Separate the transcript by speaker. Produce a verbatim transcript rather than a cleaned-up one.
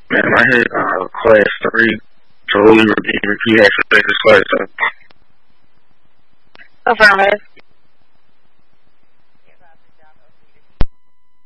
Speaker 1: Man, I hit uh, class three. Totally repeat, repeat exercises class.
Speaker 2: Affirmative.